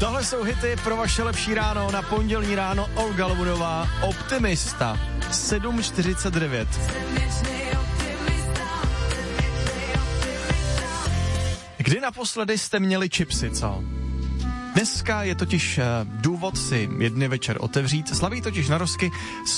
Tohle jsou hity pro vaše lepší ráno na pondělní ráno. Olga Lobudová, Optimista, 7:49. Kdy naposledy jste měli chipsy, co? Dneska je totiž důvod si jedny večer otevřít. Slaví totiž narozky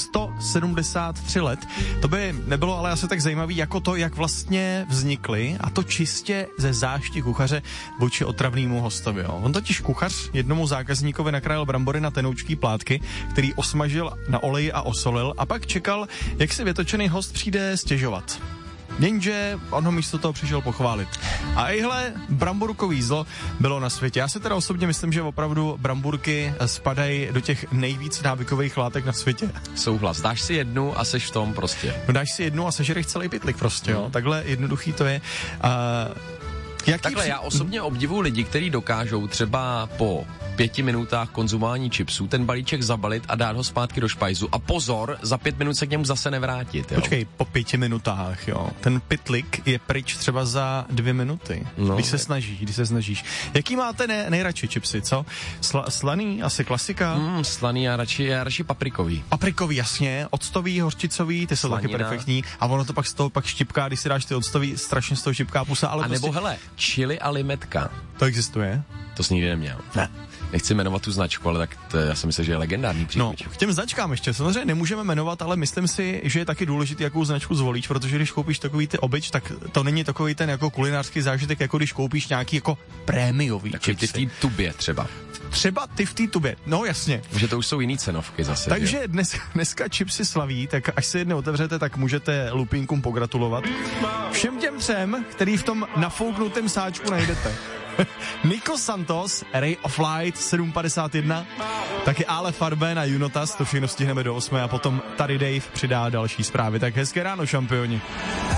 173 let. To by nebylo ale asi tak zajímavý jako to, jak vlastně vznikly, a to čistě ze zášti kuchaře vůči otravnému hostovi. Jo. On totiž kuchař jednomu zákazníkovi nakrájel brambory na tenoučký plátky, který osmažil na oleji a osolil, a pak čekal, jak si vytočený host přijde stěžovat. Jenže on ho místo toho přišel pochválit. A ihle bramburkový zlo bylo na světě. Já si teda osobně myslím, že opravdu bramburky spadají do těch nejvíc návykových látek na světě. Souhlas. Dáš si jednu a seš v tom prostě. No, dáš si jednu a sežereš celý pytlik prostě, jo. Takhle jednoduchý to je. Takhle já osobně obdivuju lidi, kteří dokážou třeba po 5 minutách konzumování chipsů ten balíček zabalit a dát ho zpátky do špajzu. A pozor, za 5 minut se k němu zase nevrátit. Jo? Počkej, po 5 minutách, jo. Ten pytlik je pryč třeba za 2 minuty. No, když se snažíš. Jaký máte nejradši chipsy, co? Slaný, asi klasika? Slaný, já radši paprikový. Paprikový, jasně. Octový, hořčicový, ty jsou taky perfektní. A ono to pak z toho štipká, když si dáš ty octový, strašně z toho štipká pusa. Ale a nebo hele, chili a limetka. To existuje? To jsi nikdy neměl. Ne. Nechci jmenovat tu značku, ale tak to já si myslím, že je legendární příchuť. No, k těm značkám ještě samozřejmě nemůžeme jmenovat, ale myslím si, že je taky důležité, jakou značku zvolíš, protože když koupíš takový ty obyč, tak to není takový ten jako kulinářský zážitek, jako když koupíš nějaký jako prémiový chipsy. Ty v té tubě třeba. Třeba ty v té tubě, no jasně. Že to už jsou jiný cenovky zase. Takže dneska chipsy slaví, tak až se jedne otevřete, tak můžete lupínkům pogratulovat. Všem těm třem, který v tom nafouknutém sáčku najdete. Nico Santos, Ray of Light, 7:51, taky Ale Farben a Junotas, to všechno stihneme do 8 a potom tady Dave přidá další zprávy. Tak hezké ráno, šampioni.